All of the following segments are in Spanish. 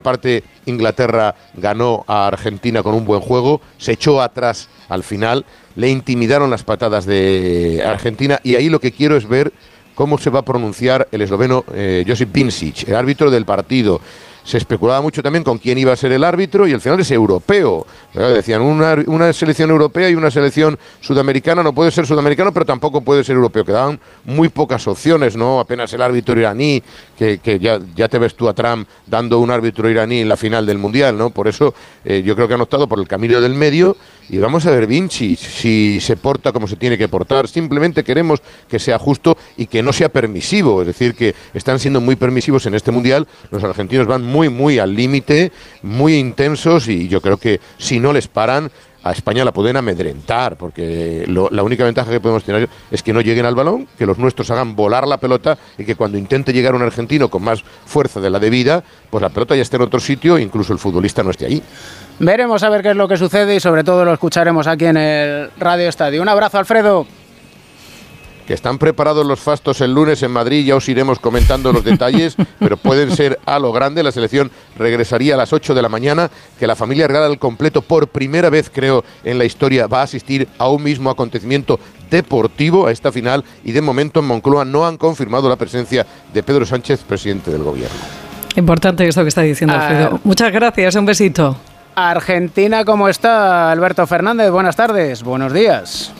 parte, Inglaterra ganó a Argentina con un buen juego, se echó atrás al final, le intimidaron las patadas de Argentina, y ahí lo que quiero es ver cómo se va a pronunciar el esloveno Josip Vincic, el árbitro del partido. Se especulaba mucho también con quién iba a ser el árbitro, y al final es europeo. Decían, una selección europea y una selección sudamericana. No puede ser sudamericano, pero tampoco puede ser europeo. Quedaban muy pocas opciones, ¿no? Apenas el árbitro iraní, que ya te ves tú a Trump dando un árbitro iraní en la final del Mundial, ¿no? Por eso yo creo que han optado por el camino del medio, y vamos a ver Vinci si se porta como se tiene que portar. Simplemente queremos que sea justo y que no sea permisivo. Es decir, que están siendo muy permisivos en este Mundial. Los argentinos van muy al límite, muy intensos, y yo creo que si no les paran, a España la pueden amedrentar, porque la única ventaja que podemos tener es que no lleguen al balón, que los nuestros hagan volar la pelota, y que cuando intente llegar un argentino con más fuerza de la debida, pues la pelota ya esté en otro sitio e incluso el futbolista no esté ahí. Veremos a ver qué es lo que sucede, y sobre todo lo escucharemos aquí en el Radio Estadio. Un abrazo, Alfredo. Que están preparados los fastos el lunes en Madrid, ya os iremos comentando los detalles, pero pueden ser a lo grande. La selección regresaría a las 8 de la mañana, que la familia real al completo, por primera vez creo en la historia, va a asistir a un mismo acontecimiento deportivo, a esta final, y de momento en Moncloa no han confirmado la presencia de Pedro Sánchez, presidente del gobierno. Importante esto que está diciendo Alfredo. Muchas gracias, un besito. Argentina, ¿cómo está? Alberto Fernández, buenas tardes, buenos días.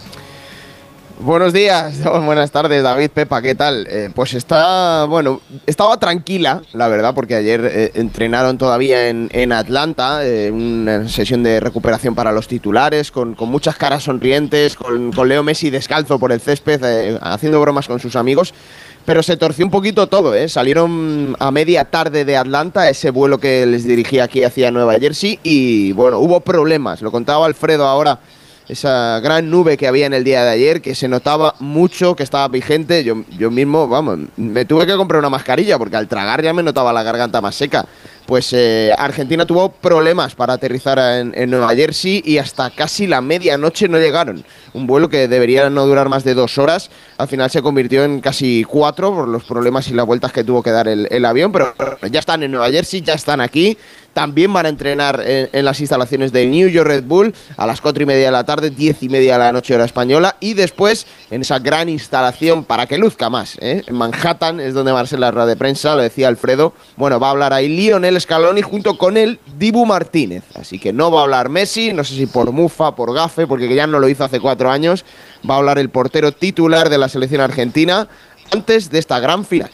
Buenos días, buenas tardes, David, Pepa, ¿qué tal? Pues estaba tranquila, la verdad, porque ayer entrenaron todavía en Atlanta, una sesión de recuperación para los titulares, con muchas caras sonrientes, con Leo Messi descalzo por el césped, haciendo bromas con sus amigos. Pero se torció un poquito todo, ¿eh? Salieron a media tarde de Atlanta, ese vuelo que les dirigía aquí hacia Nueva Jersey, y bueno, hubo problemas, lo contaba Alfredo ahora. Esa gran nube que había en el día de ayer, que se notaba mucho, que estaba vigente. Yo mismo, vamos, me tuve que comprar una mascarilla porque al tragar ya me notaba la garganta más seca. Pues Argentina tuvo problemas para aterrizar en Nueva Jersey, y hasta casi la medianoche no llegaron. Un vuelo que debería no durar más de 2 horas, al final se convirtió en casi 4 por los problemas y las vueltas que tuvo que dar el avión. Pero ya están en Nueva Jersey, ya están aquí. También van a entrenar en las instalaciones de New York Red Bull a las 4:30 de la tarde, 10:30 de la noche hora española, y después en esa gran instalación para que luzca más, en Manhattan es donde va a ser la rueda de prensa, lo decía Alfredo. Bueno, va a hablar ahí Lionel Scaloni junto con el Dibu Martínez, así que no va a hablar Messi, no sé si por mufa, por gafe, porque ya no lo hizo hace 4 años. Va a hablar el portero titular de la selección argentina antes de esta gran final.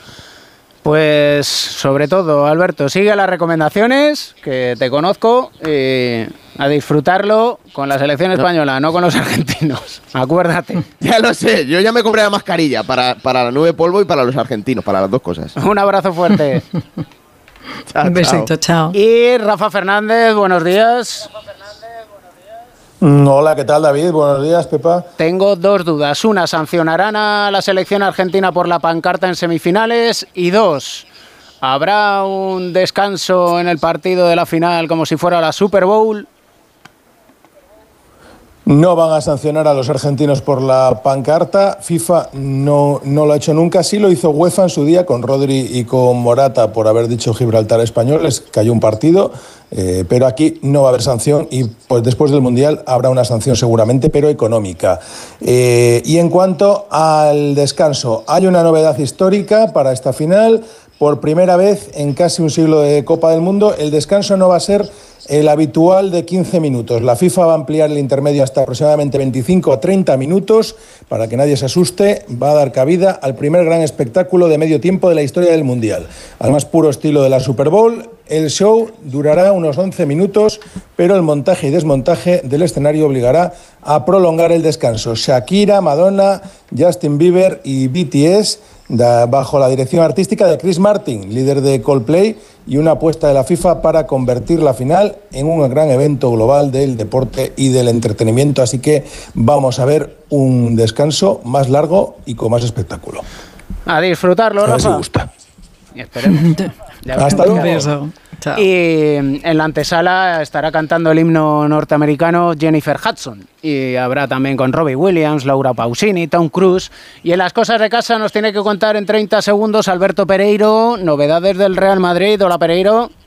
Pues sobre todo, Alberto, sigue las recomendaciones, que te conozco, a disfrutarlo con la selección española, no con los argentinos, acuérdate. Ya lo sé, yo ya me compré la mascarilla para la nube polvo y para los argentinos, para las dos cosas. Un abrazo fuerte. Chao, un besito, chao. Y Rafa Fernández, buenos días. Hola, ¿qué tal, David? Buenos días, Pepa. Tengo 2 dudas. Una, ¿sancionarán a la selección argentina por la pancarta en semifinales? Y 2, ¿habrá un descanso en el partido de la final como si fuera la Super Bowl? No van a sancionar a los argentinos por la pancarta. FIFA no lo ha hecho nunca. Sí lo hizo UEFA en su día con Rodri y con Morata por haber dicho Gibraltar español. Les cayó un partido, pero aquí no va a haber sanción, y pues después del Mundial habrá una sanción seguramente, pero económica. Y en cuanto al descanso, hay una novedad histórica para esta final. Por primera vez en casi un siglo de Copa del Mundo, el descanso no va a ser el habitual de 15 minutos. La FIFA va a ampliar el intermedio hasta aproximadamente 25 a 30 minutos. Para que nadie se asuste, va a dar cabida al primer gran espectáculo de medio tiempo de la historia del Mundial. Al más puro estilo de la Super Bowl, el show durará unos 11 minutos, pero el montaje y desmontaje del escenario obligará a prolongar el descanso. Shakira, Madonna, Justin Bieber y BTS, bajo la dirección artística de Chris Martin, líder de Coldplay, y una apuesta de la FIFA para convertir la final en un gran evento global del deporte y del entretenimiento. Así que vamos a ver un descanso más largo y con más espectáculo. A disfrutarlo, Rafa. A ver si gusta. Y esperemos. Hasta luego. Chao. Y en la antesala estará cantando el himno norteamericano Jennifer Hudson. Y habrá también con Robbie Williams, Laura Pausini, Tom Cruise. Y en las cosas de casa nos tiene que contar en 30 segundos Alberto Pereiro, novedades del Real Madrid. Hola, Pereiro.